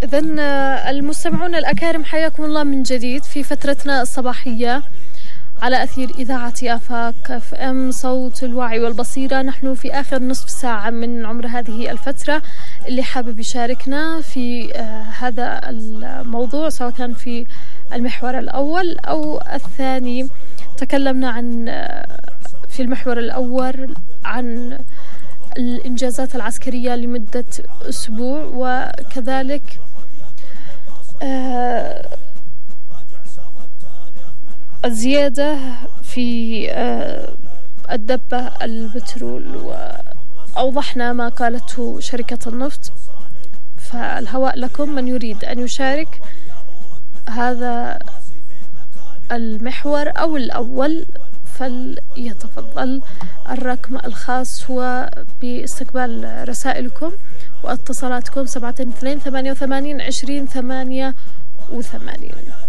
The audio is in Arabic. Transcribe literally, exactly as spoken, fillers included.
إذن المستمعون الأكارم حياكم الله من جديد في فترتنا الصباحية على أثير إذاعة آفاق اف ام صوت الوعي والبصيرة. نحن في آخر نصف ساعة من عمر هذه الفترة. اللي حابب يشاركنا في آه هذا الموضوع سواء كان في المحور الأول أو الثاني. تكلمنا عن آه في المحور الأول عن الإنجازات العسكرية لمدة أسبوع، وكذلك آه الزيادة في آه الدبة البترول، وأوضحنا ما قالته شركة النفط. فالهواء لكم، من يريد أن يشارك هذا المحور أو الأول فليتفضل. الرقم الخاص هو باستقبال رسائلكم واتصالاتكم سبعة اثنين ثمانية وثمانين عشرين ثمانية وثمانين.